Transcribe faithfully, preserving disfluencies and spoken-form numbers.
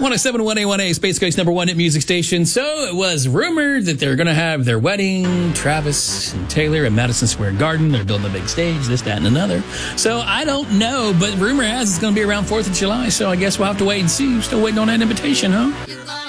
one oh seven point one A one A, Space Coast number one hit music station. So it was rumored that they're going to have their wedding, Travis and Taylor at Madison Square Garden. They're building a big stage, this, that, and another. So I don't know, but rumor has it's going to be around fourth of July. So I guess we'll have to wait and see. Still waiting on that invitation, huh?